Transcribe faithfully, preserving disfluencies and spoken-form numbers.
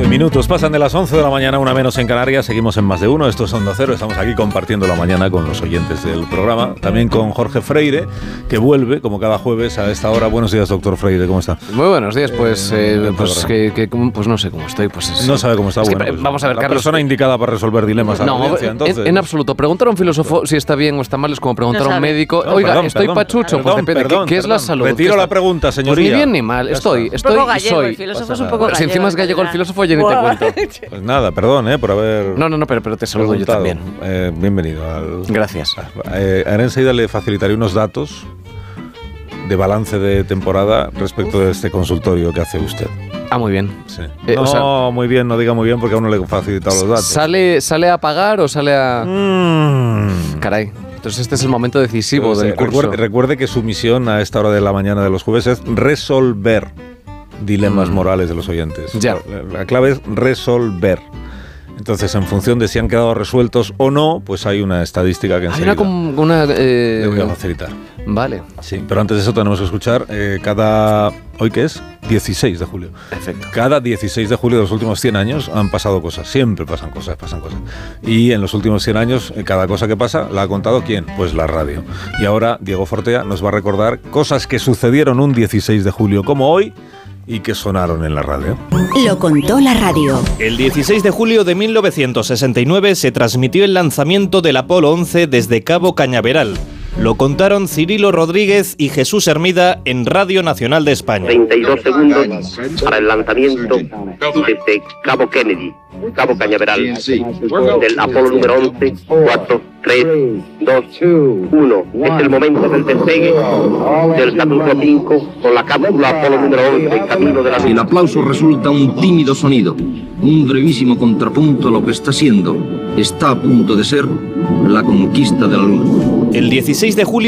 Minutos pasan de las once de la mañana, una menos en Canarias. Seguimos en Más de Uno. Esto es Onda Cero. Estamos aquí compartiendo la mañana con los oyentes del programa. También con Jorge Freire, que vuelve, como cada jueves, a esta hora. Buenos días, doctor Freire. ¿Cómo está? Muy buenos días. Pues, eh, eh, pues, que, que, pues no sé cómo estoy. Pues es, no sabe cómo está. Es bueno, que, pues, vamos a ver, la Carlos. persona indicada para resolver dilemas a no, la audiencia, entonces. En, en absoluto. Preguntar a un filósofo si está bien o está mal es como preguntar no a un médico. No, Oiga, perdón, estoy perdón, pachucho. perdón, Pues depende. perdón, ¿Qué, qué es la perdón. salud? Retiro la pregunta, señoría. Pues ni bien ni mal. Ya estoy, está. estoy un poco y gallego, soy. el filósofo es un Pasa poco Pero si gallego, encima es gallego el ¿verdad? filósofo, ya ni te cuento. Pues nada, perdón, ¿eh? Por haber. No, no, no, pero, pero te saludo yo preguntado. también. Eh, bienvenido. Al... Gracias. Eh, ahora enseguida le facilitaré unos datos de balance de temporada respecto de este consultorio que hace usted. Ah, muy bien. Sí. Eh, no, o sea, muy bien, no diga muy bien porque aún no le he facilitado los datos. ¿Sale, ¿Sale a pagar o sale a...? Mm. Caray. Entonces este es el momento decisivo Entonces, del curso. Recuerde, recuerde que su misión a esta hora de la mañana de los jueves es resolver dilemas mm. morales de los oyentes. Ya. La, la clave es resolver. Entonces, en función de si han quedado resueltos o no, pues hay una estadística que enseguida Hay una... una eh, le voy a facilitar. Vale. Sí, pero antes de eso tenemos que escuchar eh, cada... ¿Hoy qué es? dieciséis de julio. Perfecto. Cada dieciséis de julio de los últimos cien años han pasado cosas. Siempre pasan cosas, pasan cosas. Y en los últimos cien años, eh, cada cosa que pasa, ¿la ha contado quién? Pues la radio. Y ahora Diego Fortea nos va a recordar cosas que sucedieron un dieciséis de julio, como hoy, y que sonaron en la radio. Lo contó la radio. El dieciséis de julio de mil novecientos sesenta y nueve se transmitió el lanzamiento del Apolo once desde Cabo Cañaveral. Lo contaron Cirilo Rodríguez y Jesús Hermida en Radio Nacional de España. treinta y dos segundos para el lanzamiento desde Cabo Kennedy, Cabo Cañaveral, del Apolo número once, cuatro, tres, dos, uno. Es el momento del despegue del Saturno cinco con la cápsula Apolo número once en camino de la Luna. El aplauso resulta un tímido sonido, un brevísimo contrapunto a lo que está siendo, está a punto de ser la conquista de la Luna. El dieciséis de julio